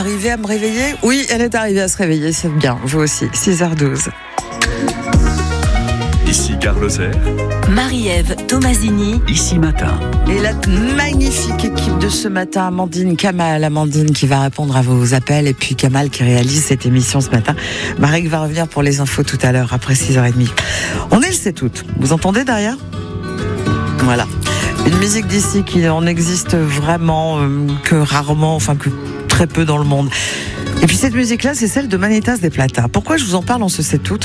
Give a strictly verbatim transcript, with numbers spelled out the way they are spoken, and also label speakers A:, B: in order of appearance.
A: Arrivée à me réveiller ? Oui, elle est arrivée à se réveiller, c'est bien, vous aussi, six heures douze.
B: Ici Gare Lozère,
C: Marie-Ève Tomasini,
B: ici matin.
A: Et la magnifique équipe de ce matin, Amandine, Kamal, Amandine qui va répondre à vos appels et puis Kamal qui réalise cette émission ce matin. Marek va revenir pour les infos tout à l'heure, après six heures trente. On est le sept août, vous entendez derrière ? Voilà. Une musique d'ici qui en existe vraiment euh, que rarement, enfin que très peu dans le monde. Et puis cette musique-là, c'est celle de Manitas des Plata. Pourquoi je vous en parle en ce sept août ?